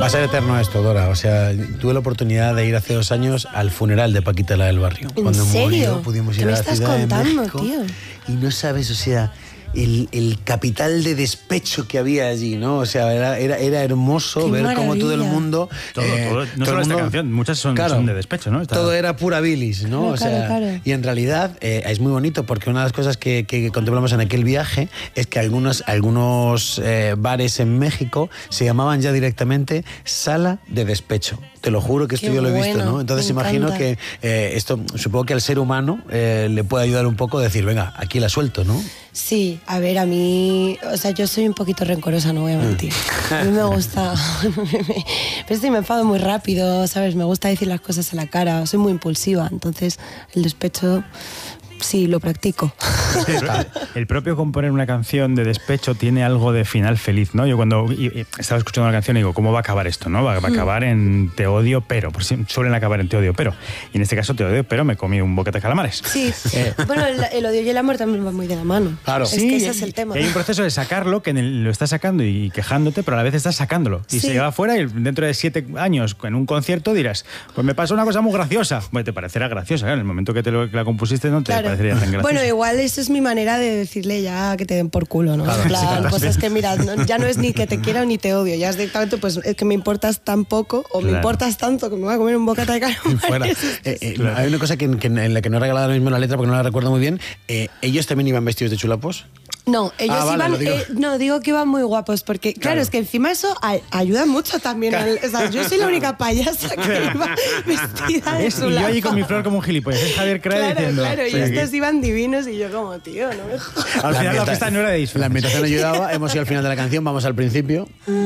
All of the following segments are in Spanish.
Va a ser eterno esto, Dora. O sea, tuve la oportunidad de ir hace 2 años al funeral de Paquita, la del barrio. ¿En serio? Murió, pudimos ir a la Ciudad de México. Tío? Y no sabes, o sea, el capital de despecho que había allí, ¿no? O sea, era hermoso ver cómo todo el mundo... no solo esta canción, muchas son de despecho, ¿no? Todo era pura bilis, ¿no? Claro. Y en realidad es muy bonito porque una de las cosas que contemplamos en aquel viaje es que algunos bares en México se llamaban ya directamente sala de despecho. Te lo juro que esto yo lo he visto, ¿no? Entonces imagino que esto, supongo que al ser humano le puede ayudar un poco a decir, venga, aquí la suelto, ¿no? Sí, a ver, a mí, o sea, yo soy un poquito rencorosa, no voy a mentir. A mí me gusta, pero sí me enfado muy rápido, ¿sabes? Me gusta decir las cosas a la cara, soy muy impulsiva, entonces el despecho... Sí, lo practico. El propio componer una canción de despecho tiene algo de final feliz, ¿no? Yo cuando estaba escuchando una canción digo, ¿cómo va a acabar esto, no? Va a acabar en te odio, pero. Por si suelen acabar en te odio, pero. Y en este caso, te odio, pero me comí un boquete de calamares. Sí. Bueno, el odio y el amor también van muy de la mano. Claro. Es sí, que ese es el tema. Hay un proceso de sacarlo que lo estás sacando y quejándote, pero a la vez estás sacándolo. Y se lleva afuera y dentro de 7 años en un concierto dirás, pues me pasó una cosa muy graciosa. Bueno, te parecerá graciosa, ¿eh? En el momento que la compusiste no te parecería tan graciosa. Bueno, igual eso es mi manera de decirle ya que te den por culo, ¿no? Claro, en plan, sí, pues es que mira, ya no es ni que te quiera ni te odio, ya es directamente pues es que me importas tan poco o me importas tanto que me voy a comer un bocata de calamares. Hay una cosa en la que no he regalado ahora mismo la letra porque no la recuerdo muy bien. ¿Ellos también iban vestidos de chulapos? No, ellos iban... digo. digo que iban muy guapos, porque claro, es que encima eso ayuda mucho también. O sea, yo soy la única payasa que iba vestida de chulapos. Y yo allí con mi flor como un gilipollas. Es Javier Crae diciendo... Claro, y estos iban divinos y yo como, tío, no me jodas. Al final la fiesta no era de disfraz. La ambientación ayudaba, hemos ido al final de la canción, vamos al principio.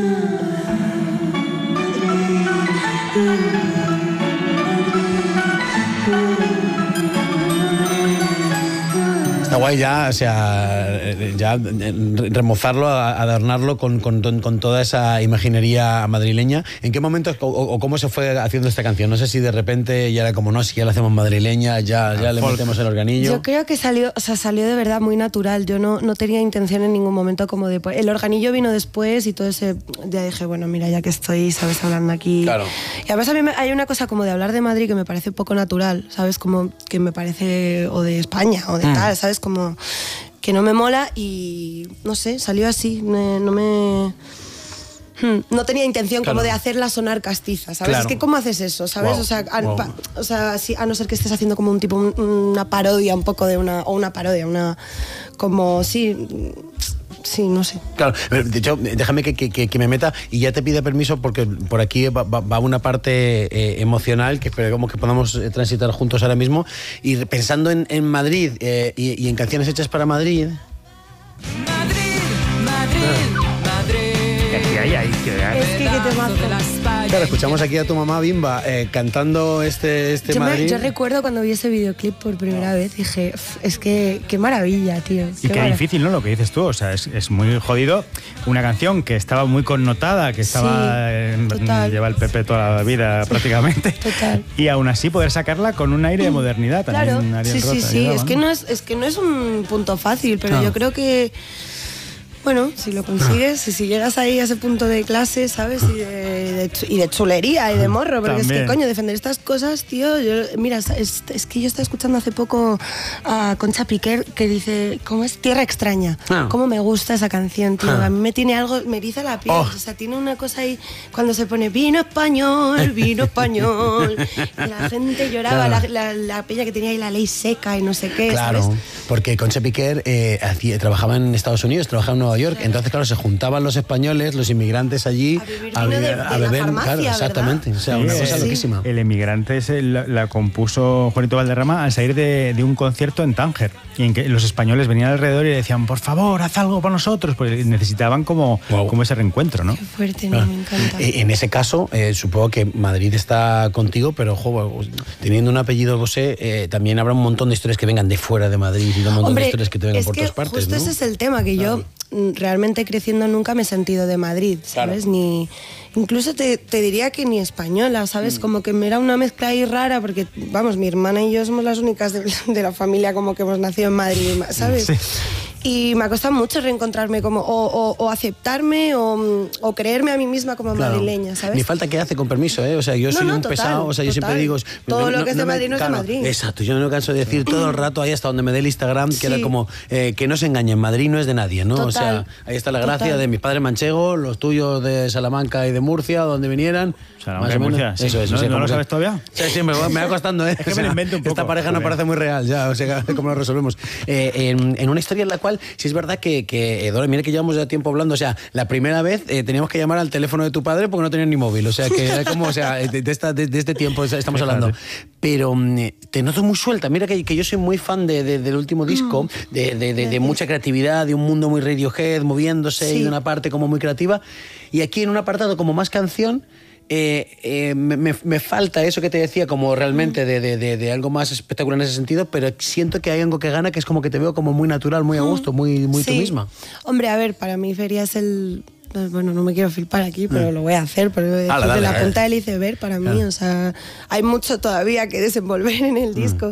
Está guay ya, o sea, ya remozarlo, adornarlo con toda esa imaginería madrileña. ¿En qué momento o cómo se fue haciendo esta canción? No sé si de repente ya era como, no, si ya la hacemos madrileña, ya le metemos el organillo. Yo creo que salió de verdad muy natural. Yo no tenía intención en ningún momento como de... El organillo vino después y todo ese... Ya dije, bueno, mira, ya que estoy, ¿sabes? Hablando aquí. Claro. Y además a mí hay una cosa como de hablar de Madrid que me parece poco natural, ¿sabes? Como que me parece... O de España, o de tal, ¿sabes? Como que no me mola y no sé, salió así, no tenía intención como de hacerla sonar castiza, ¿sabes? Claro. Es que ¿cómo haces eso, sabes? Wow. O sea, sí, a no ser que estés haciendo como un tipo una parodia un poco de una parodia, como sí, no sé. Claro, de hecho, déjame que me meta y ya te pide permiso porque por aquí va una parte emocional que esperemos que podamos transitar juntos ahora mismo. Y pensando en Madrid y en canciones hechas para Madrid... Es que te mazo. Claro, escuchamos aquí a tu mamá Bimba cantando este Madrid. Yo recuerdo cuando vi ese videoclip por primera vez, dije, es que qué maravilla, tío. Y qué difícil, ¿no? Lo que dices tú, o sea, es muy jodido. Una canción que estaba muy connotada, que estaba lleva el PP toda la vida prácticamente. Total. Y aún así poder sacarla con un aire de modernidad también. Claro, un Ariel sí, Rota, sí. ayudaba, Es que no es un punto fácil, pero yo creo que... Bueno, si lo consigues, si llegas ahí a ese punto de clase, ¿sabes? Y de chulería y de morro, porque también. es que, coño, defender estas cosas, tío, mira, es que yo estaba escuchando hace poco a Concha Piquer que dice, ¿cómo es? Tierra extraña. ¿Cómo me gusta esa canción, tío? A mí me tiene algo, me eriza la piel, o sea, tiene una cosa ahí, cuando se pone vino español, y la gente lloraba, la peña que tenía ahí la ley seca y no sé qué, claro, ¿sabes? porque Concha Piquer trabajaba en Estados Unidos, trabajaba en Nueva York, entonces claro, se juntaban los españoles, los inmigrantes allí a beber, farmacia, claro, exactamente, ¿verdad? o sea, una cosa loquísima. El Emigrante la compuso Juanito Valderrama al salir de un concierto en Tánger, y en que los españoles venían alrededor y le decían, por favor, haz algo para nosotros, porque necesitaban como ese reencuentro, ¿no? Qué fuerte, me encanta. En ese caso, supongo que Madrid está contigo, pero teniendo un apellido Bosé, también habrá un montón de historias que vengan de fuera de Madrid y un montón de historias que te vengan por todas partes, justo ¿no? ese es el tema, que yo realmente creciendo nunca me he sentido de Madrid, ¿sabes? Claro. Incluso te diría que ni española, ¿sabes? Como que me era una mezcla ahí rara, porque, vamos, mi hermana y yo somos las únicas de la familia como que hemos nacido en Madrid, ¿sabes? Sí. Y me ha costado mucho reencontrarme como, o aceptarme o creerme a mí misma como madrileña, ¿sabes? Ni falta que hace, con permiso, ¿eh? O sea, yo soy un pesado, o sea, yo siempre digo... Todo lo que es de Madrid no es de Madrid. Exacto, yo no me canso de decir todo el rato, ahí hasta donde me dé el Instagram, que era como, que no se engañen, Madrid no es de nadie, ¿no? Total. O sea, ahí está la gracia de mis padres manchegos, los tuyos de Salamanca y de Murcia, donde vinieran. Salamanca y Murcia, sí. Eso, ¿No lo sabes todavía? Sí, me va costando, ¿eh? Es que me lo invento un poco. Esta pareja no parece muy real, ya, o sea, ¿cómo lo resolvemos? En una historia en la cual, sí es verdad que Dora, mira que llevamos ya tiempo hablando, o sea, la primera vez teníamos que llamar al teléfono de tu padre porque no tenía ni móvil, o sea, que era como, o sea, de este tiempo estamos hablando. Pero te noto muy suelta, mira que yo soy muy fan del último disco, de mucha creatividad, de un mundo muy Radiohead, moviéndose y de una parte como muy creativa, y aquí en un apartado como más canción, me falta eso que te decía, como realmente de algo más espectacular en ese sentido, pero siento que hay algo que gana, que es como que te veo como muy natural, muy a gusto, muy tú misma. Hombre, a ver, para mí Feria es el... Bueno, no me quiero flipar aquí, pero lo voy a hacer, pero de la punta del iceberg para mí, o sea, hay mucho todavía que desenvolver en el disco.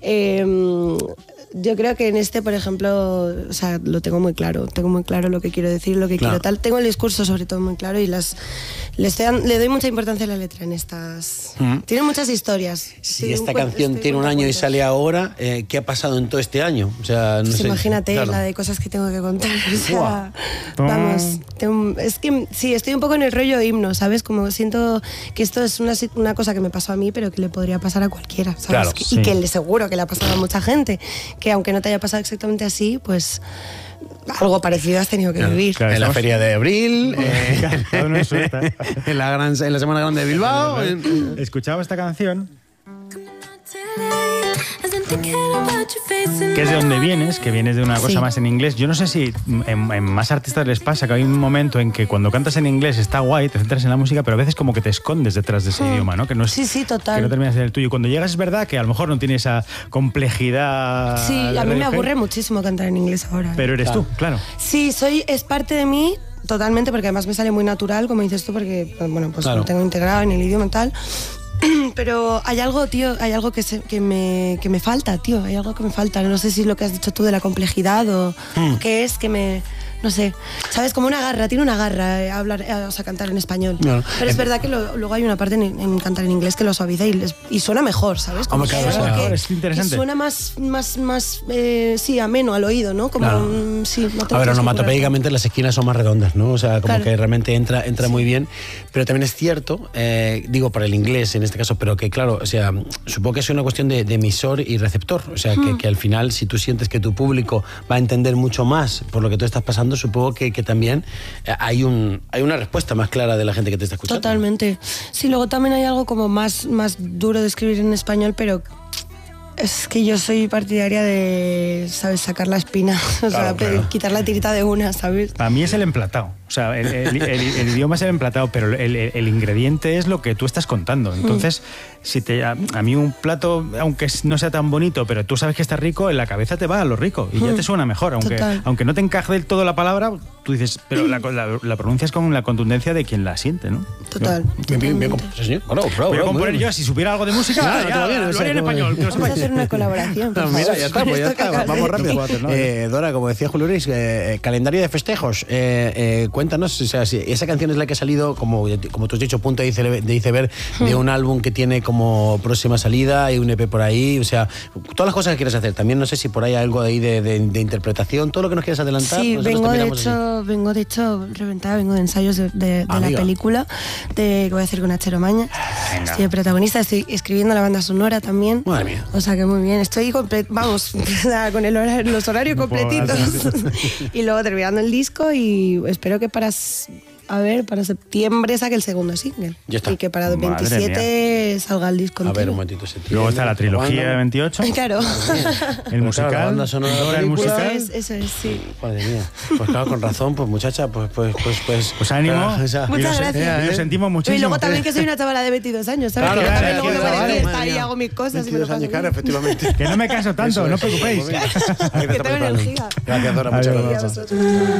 Yo creo que en este, por ejemplo, o sea, lo tengo muy claro lo que quiero decir, lo que quiero tal. Tengo el discurso sobre todo muy claro y le doy mucha importancia a la letra en estas. Tiene muchas historias. Si esta canción tiene un año y sale ahora, ¿qué ha pasado en todo este año? O sea, no sé. Imagínate la de cosas que tengo que contar. O sea, vamos, es que sí, estoy un poco en el rollo himno, ¿sabes? Como siento que esto es una cosa que me pasó a mí, pero que le podría pasar a cualquiera, ¿sabes? Claro, y que seguro que le ha pasado a mucha gente, que aunque no te haya pasado exactamente así, pues algo parecido has tenido que vivir. Claro, en la Feria de Abril, en la Semana Grande de Bilbao. Escuchaba esta canción, que es de donde vienes, que vienes de una cosa más en inglés. Yo no sé si en más artistas les pasa que hay un momento en que cuando cantas en inglés está guay, te centras en la música, pero a veces como que te escondes detrás de ese idioma, ¿no? Que no es, sí, total. Que no terminas de ser el tuyo. Cuando llegas es verdad que a lo mejor no tiene esa complejidad. Sí, a mí me aburre muchísimo cantar en inglés ahora. Pero eres tú, claro. Sí, es parte de mí totalmente, porque además me sale muy natural, como dices tú, porque bueno, pues lo tengo integrado en el idioma y tal. Pero hay algo, tío, hay algo que me falta, tío, hay algo que me falta. No sé si es lo que has dicho tú de la complejidad o qué es que me... No sé, ¿sabes? Como una garra, tiene una garra hablar, o sea, cantar en español. No. Pero es verdad que luego hay una parte en cantar en inglés que lo suaviza y suena mejor, ¿sabes? Como que es interesante. Que suena más sí, ameno al oído, ¿no? Como sí, a ver, onomatopéicamente las esquinas son más redondas, ¿no? O sea, como que realmente entra muy bien. Pero también es cierto, digo para el inglés en este caso, pero que claro, o sea, supongo que es una cuestión de emisor y receptor. O sea, que al final, si tú sientes que tu público va a entender mucho más por lo que tú estás pasando, supongo que también hay una respuesta más clara de la gente que te está escuchando. Totalmente. Sí, luego también hay algo como más duro de escribir en español, pero es que yo soy partidaria de, ¿sabes? Sacar la espina, o sea, quitar la tirita de una, ¿sabes? Para mí es el emplatado. O sea, el idioma es el emplatado, pero el ingrediente es lo que tú estás contando. Entonces, a mí un plato, aunque no sea tan bonito, pero tú sabes que está rico, en la cabeza te va a lo rico y ya te suena mejor. Aunque no te encaje del todo la palabra, tú dices, pero la pronuncias con la contundencia de quien la siente, ¿no? Total. Bien, sí, señor. Voy a componer yo, si supiera algo de música, lo haría en español. Vamos a hacer una colaboración. Mira, ya está, vamos rápido. Dora, como decía Julio Luis, calendario de festejos. Cuéntanos, o sea, si esa canción es la que ha salido, como tú has dicho, punto de iceberg, de un álbum que tiene como próxima salida y un EP por ahí, o sea, todas las cosas que quieres hacer. También no sé si por ahí hay algo ahí de interpretación, todo lo que nos quieras adelantar. Sí, vengo de hecho reventada, vengo de ensayos de la película, que voy a hacer con Achero Maña. Estoy de protagonista, estoy escribiendo la banda sonora también. Madre mía. O sea que muy bien, estoy con los horarios completitos. Y luego terminando el disco y espero que para septiembre saque el segundo single. Ya está. Y que para 27 salga el disco entero. A ver, un momentito. Luego está la trilogía de 28. Claro. El musical. La banda sonora, el musical. Eso es, sí. Madre mía. Pues claro, con razón, pues muchacha, pues ánimo. Muchas gracias. Lo sentimos muchísimo. Y luego también que soy una chavala de 22 años, ¿sabes? Claro, que yo también luego me voy de fiesta y hago mis cosas. 22 años, claro, efectivamente. Que no me canso tanto, no os preocupéis. Que tengo energía. Gracias, Dora, muchas gracias.